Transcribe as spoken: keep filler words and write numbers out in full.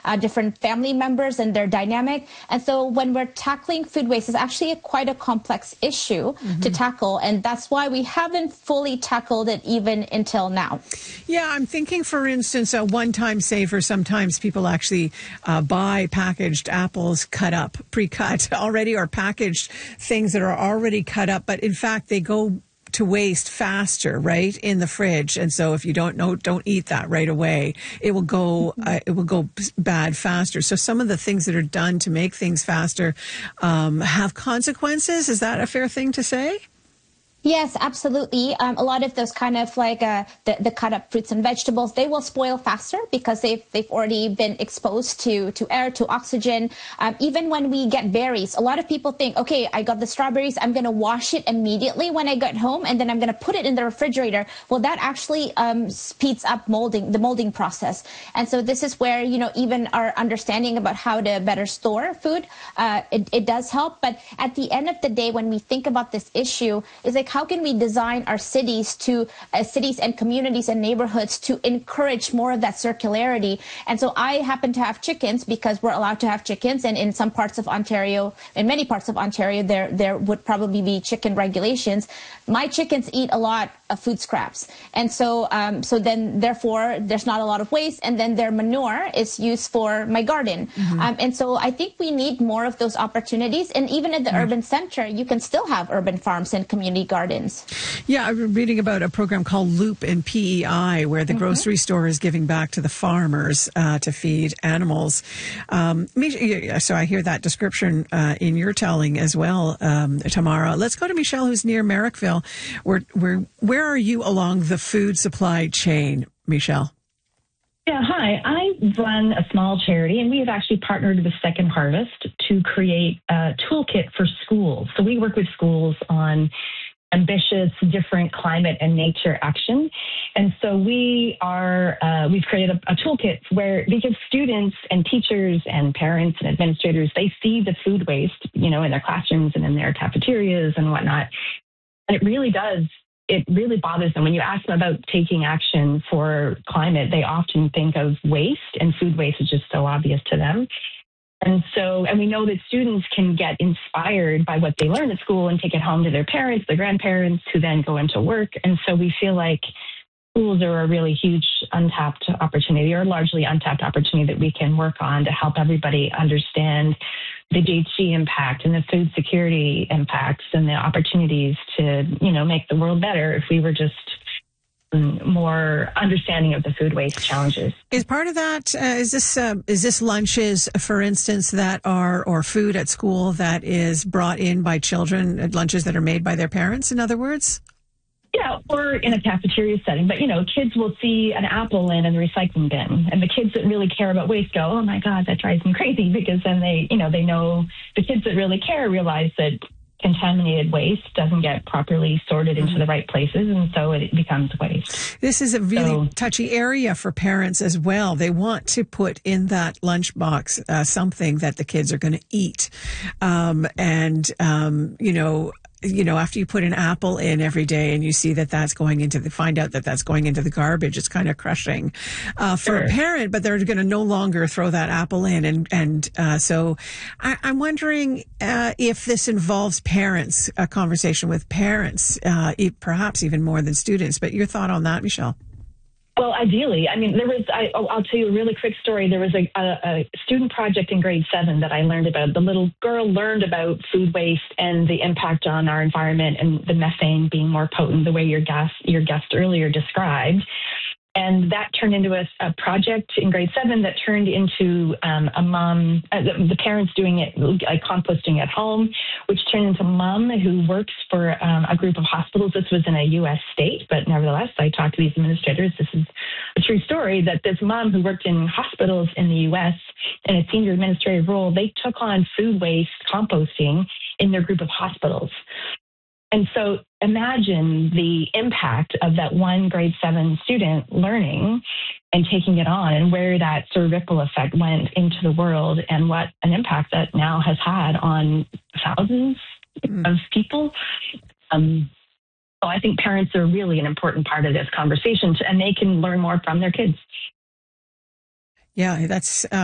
uh, different family members and their dynamic. And so when we're tackling food waste, it's actually a, quite a complex issue mm-hmm. to tackle. And that's why we haven't fully tackled it even until now. Yeah, I'm thinking, for instance, a one-time saver. Sometimes people actually uh, buy packaged apples cut up, pre-cut already, or packaged things that are already cut up. But in fact, they go to waste faster, right, in the fridge. And so if you don't know, don't eat that right away. It will go, uh, it will go bad faster. So some of the things that are done to make things faster um, have consequences. Is that a fair thing to say? Yes, absolutely. Um, a lot of those kind of like uh, the, the cut up fruits and vegetables, they will spoil faster because they've they've already been exposed to to air, to oxygen. Um, even when we get berries, a lot of people think, okay, I got the strawberries, I'm going to wash it immediately when I get home, and then I'm going to put it in the refrigerator. Well, that actually um, speeds up molding, the molding process. And so this is where, you know, even our understanding about how to better store food, uh, it, it does help. But at the end of the day, when we think about this issue, is like, how can we design our cities to uh, cities and communities and neighborhoods to encourage more of that circularity? And so I happen to have chickens because we're allowed to have chickens. And in some parts of Ontario, in many parts of Ontario, there, there would probably be chicken regulations. My chickens eat a lot of food scraps. And so, um, so then therefore there's not a lot of waste. And then their manure is used for my garden. Mm-hmm. Um, and so I think we need more of those opportunities. And even at the mm-hmm. urban center, you can still have urban farms and community gardens. Yeah, I'm reading about a program called Loop in P E I, where the mm-hmm. grocery store is giving back to the farmers uh, to feed animals. Um, so I hear that description uh, in your telling as well, um, Tamara. Let's go to Michelle, who's near Merrickville. Where, where, where are you along the food supply chain, Michelle? Yeah, hi. I run a small charity, and we have actually partnered with Second Harvest to create a toolkit for schools. So we work with schools on ambitious, different climate and nature action. And so we are, uh, we've created a, a toolkit where, because students and teachers and parents and administrators, they see the food waste, you know, in their classrooms and in their cafeterias and whatnot. And it really does, it really bothers them. When you ask them about taking action for climate, they often think of waste, and food waste is just so obvious to them. And so, and we know that students can get inspired by what they learn at school and take it home to their parents, their grandparents, who then go into work. And so we feel like schools are a really huge untapped opportunity, or largely untapped opportunity, that we can work on to help everybody understand the G H G impact and the food security impacts and the opportunities to, you know, make the world better if we were just more understanding of the food waste challenges. Is part of that, uh, is this uh, is this lunches, for instance, that are, or food at school that is brought in by children, lunches that are made by their parents, in other words? Yeah, or in a cafeteria setting. But, you know, kids will see an apple in, in the recycling bin, and the kids that really care about waste go, oh my God, that drives me crazy, because then they, you know, they know, the kids that really care realize that contaminated waste doesn't get properly sorted into the right places, and so it becomes waste. This is a really so, touchy area for parents as well. They want to put in that lunchbox uh, something that the kids are going to eat. Um, and, um, you know, you know, after you put an apple in every day and you see that that's going into the, find out that that's going into the garbage, it's kind of crushing uh, for sure. a parent, but they're going to no longer throw that apple in. And, and uh, so I, I'm wondering uh, if this involves parents, a conversation with parents, uh, perhaps even more than students. But your thought on that, Michelle? Well, ideally, I mean, there was, I, I'll tell you a really quick story. There was a, a, a student project in grade seven that I learned about. The little girl learned about food waste and the impact on our environment and the methane being more potent, the way your guest, your guest earlier described. And that turned into a, a project in grade seven that turned into um, a mom, uh, the, the parents doing it, like composting at home, which turned into mom who works for um, a group of hospitals. This was in a U S state, but nevertheless, I talked to these administrators. This is a true story, that this mom who worked in hospitals in the U S in a senior administrative role, they took on food waste composting in their group of hospitals. And so imagine the impact of that one grade seven student learning and taking it on, and where that sort of ripple effect went into the world, and what an impact that now has had on thousands mm. of people. Um, so I think parents are really an important part of this conversation, and they can learn more from their kids. Yeah, that's... Uh